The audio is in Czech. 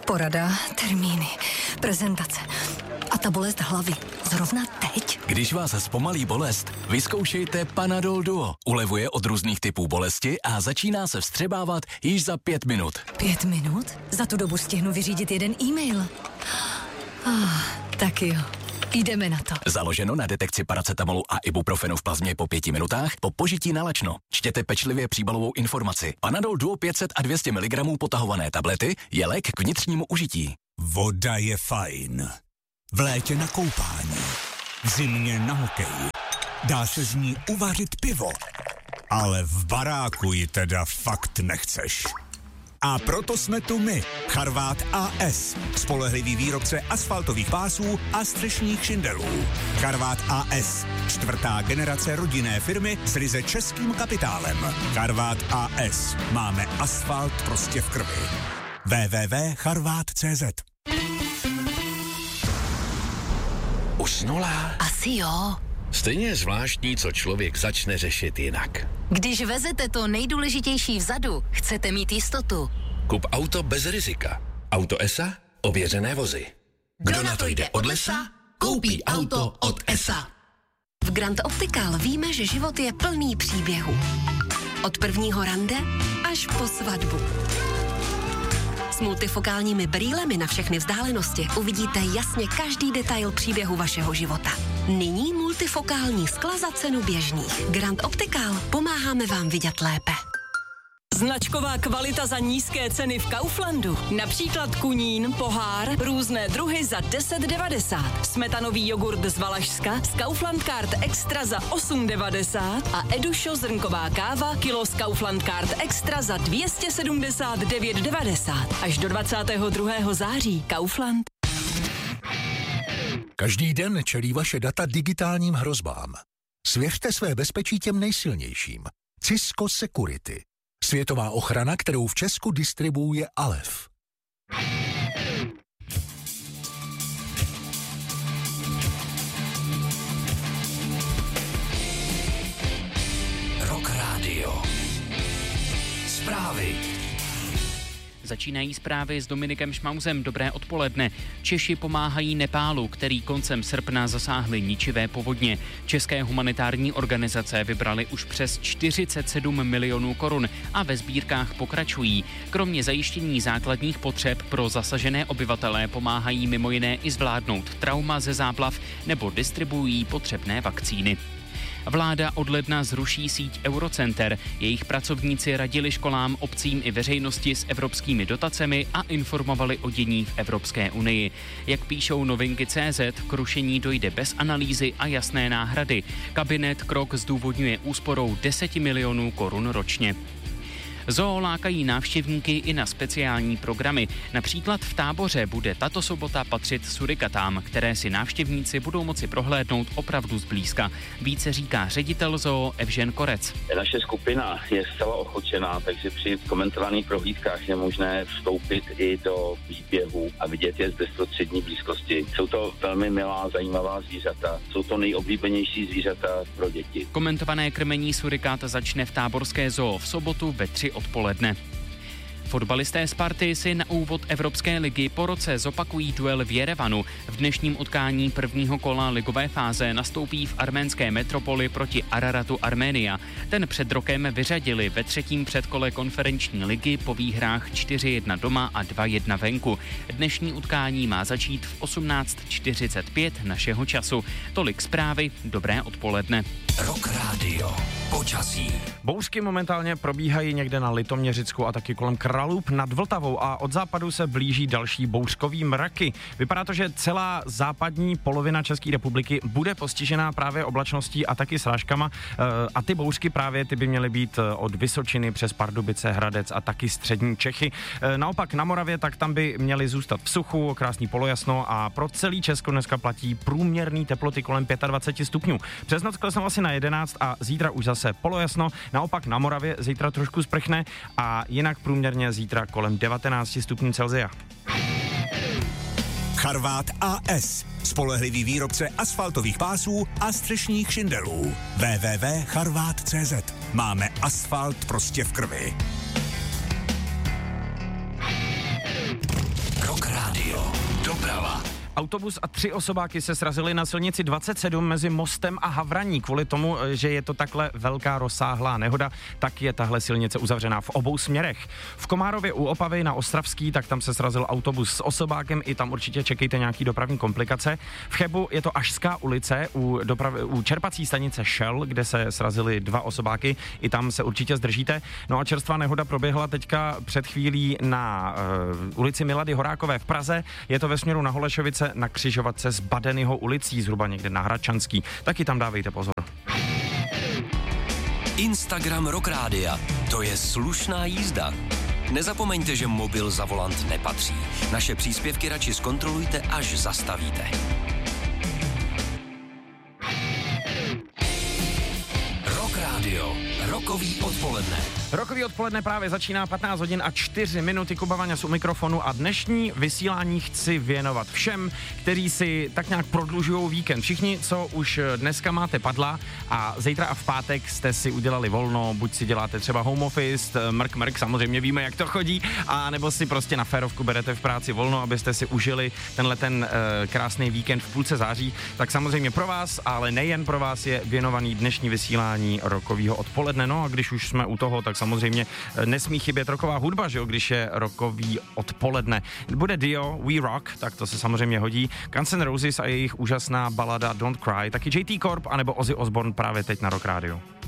Porada, termíny, prezentace a ta bolest hlavy. Zrovna teď? Když vás zpomalí bolest, vyzkoušejte Panadol Duo. Ulevuje od různých typů bolesti a začíná se vstřebávat již za 5 minut. 5 minut? Za tu dobu stihnu vyřídit jeden e-mail. Tak jo. Jdeme na to. Založeno na detekci paracetamolu a ibuprofenu v plazmě po 5 minutách po požití na lačno. Čtěte pečlivě příbalovou informaci. Panadol Duo 500 a 200 mg potahované tablety je lék k vnitřnímu užití. Voda je fajn. V létě na koupání. V zimě na hokej. Dá se z ní uvařit pivo. Ale v baráku ji teda fakt nechceš. A proto jsme tu my, Charvát AS, spolehlivý výrobce asfaltových pásů a střešních šindelů. Charvát AS, 4. generace rodinné firmy s ryze českým kapitálem. Charvát AS, máme asfalt prostě v krvi. www.charvát.cz. Usnula? Asi jo. Stejně je zvláštní, co člověk začne řešit jinak. Když vezete to nejdůležitější vzadu, chcete mít jistotu. Kup auto bez rizika. Auto ESA, ověřené vozy. Kdo na to jde od lesa, koupí auto od ESA. V Grand Optical víme, že život je plný příběhů. Od prvního rande až po svatbu. S multifokálními brýlemi na všechny vzdálenosti uvidíte jasně každý detail příběhu vašeho života. Nyní multifokální skla za cenu běžných. Grand Optical, pomáháme vám vidět lépe. Značková kvalita za nízké ceny v Kauflandu. Například kunín, pohár, různé druhy za 10,90. Smetanový jogurt z Valašska z Kaufland Card Extra za 8,90 a Edušo zrnková káva kilo z Kaufland Card Extra za 279,90. Až do 22. září. Kaufland. Každý den čelí vaše data digitálním hrozbám. Svěřte své bezpečí těm nejsilnějším. Cisco Security. Světová ochrana, kterou v Česku distribuuje Alef. Rock Radio. Zprávy. Začínají zprávy s Dominikem Šmauzem. Dobré odpoledne. Češi pomáhají Nepálu, který koncem srpna zasáhly ničivé povodně. České humanitární organizace vybrali už přes 47 milionů korun a ve sbírkách pokračují. Kromě zajištění základních potřeb pro zasažené obyvatelé pomáhají mimo jiné i zvládnout trauma ze záplav nebo distribuují potřebné vakcíny. Vláda od ledna zruší síť Eurocenter. Jejich pracovníci radili školám, obcím i veřejnosti s evropskými dotacemi a informovali o dění v Evropské unii. Jak píšou Novinky.cz, k rušení dojde bez analýzy a jasné náhrady. Kabinet krok zdůvodňuje úsporou 10 milionů korun ročně. Zoo lákají návštěvníky i na speciální programy. Například v Táboře bude tato sobota patřit surikatám, které si návštěvníci budou moci prohlédnout opravdu zblízka. Více říká ředitel zoo Evžen Korec. Naše skupina je zcela ochočená, takže při komentovaných prohlídkách je možné vstoupit i do výběhu a vidět je z bezprostřední blízkosti. Jsou to velmi milá, zajímavá zvířata. Jsou to nejoblíbenější zvířata pro děti. Komentované krmení surikat začne v Táborské zoo v sobotu ve 3 odpoledne. Fotbalisté Sparty si na úvod Evropské ligy po roce zopakují duel v Jerevanu. V dnešním utkání prvního kola ligové fáze nastoupí v arménské metropoli proti Araratu Arménia. Ten před rokem vyřadili ve 3. předkole konferenční ligy po výhrách 4-1 doma a 2-1 venku. Dnešní utkání má začít v 18:45 našeho času. Tolik zprávy, dobré odpoledne. Rock Radio. Počasí. Bouřky momentálně probíhají někde na Litoměřicku a taky kolem Kralůb nad Vltavou a od západu se blíží další bouřkový mraky. Vypadá to, že celá západní polovina České republiky bude postižená právě oblačností a taky srážkama a ty bouřky právě ty by měly být od Vysočiny přes Pardubice, Hradec a taky střední Čechy. Naopak na Moravě, tak tam by měly zůstat v suchu, krásný polojasno a pro celý Česko dneska platí průměrný teploty kolem 25 stupňů. Přes noc klesnou asi na 11 a zítra už zase polojasno, naopak na Moravě zítra trošku sprchne a jinak průměrně zítra kolem 19 stupňů Celsia. Charvát AS, spolehlivý výrobce asfaltových pásů a střešních šindelů. www.charvát.cz. Máme asfalt prostě v krvi. Rock Autobus a 3 osobáky se srazili na silnici 27 mezi Mostem a Havraní. Kvůli tomu, že je to takhle velká rozsáhlá nehoda, tak je tahle silnice uzavřená v obou směrech. V Komárově u Opavy na Ostravský, tak tam se srazil autobus s osobákem, i tam určitě čekejte nějaký dopravní komplikace. V Chebu je to Ašská ulice u čerpací stanice Shell, kde se srazily 2 osobáky, i tam se určitě zdržíte. No a čerstvá nehoda proběhla teďka před chvílí na ulici Milady Horákové v Praze. Je to ve směru na Holešovice na křižovatce s Badenyho ulicí, zhruba někde na Hradčanský. Taky tam dávejte pozor. Instagram Rock Rádia. To je slušná jízda. Nezapomeňte, že mobil za volant nepatří. Naše příspěvky radši zkontrolujte, až zastavíte. Rock Rádio. Rokový odpoledne. Rokový odpoledne právě začíná 15 hodin a 4 minuty. Kuba Vaňas u mikrofonu a dnešní vysílání chci věnovat všem, kteří si tak nějak prodlužují víkend. Všichni, co už dneska máte padla a zítra a v pátek jste si udělali volno, buď si děláte třeba home office, mrk, samozřejmě víme, jak to chodí, a nebo si prostě na férovku berete v práci volno, abyste si užili ten krásný víkend v půlce září. Tak samozřejmě pro vás, ale nejen pro vás je věnovaný dnešní vysílání rokového odpoledne. No a když už jsme u toho, tak samozřejmě nesmí chybět roková hudba, že jo, když je rokový odpoledne. Bude Dio, We Rock, tak to se samozřejmě hodí. Guns N' Roses a jejich úžasná balada Don't Cry, taky JT Corp anebo Ozzy Osbourne právě teď na Rock Radio.